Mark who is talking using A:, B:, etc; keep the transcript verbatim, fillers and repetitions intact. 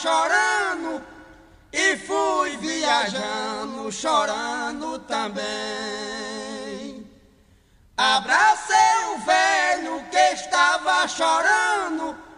A: chorando e fui viajando, chorando também. Abracei o velho que estava chorando